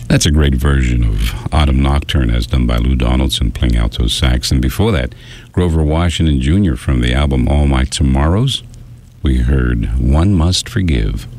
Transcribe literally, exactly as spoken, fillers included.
That's a great version of Autumn Nocturne as done by Lou Donaldson playing alto sax. And before that, Grover Washington Junior from the album All My Tomorrows. We heard One Must Forgive.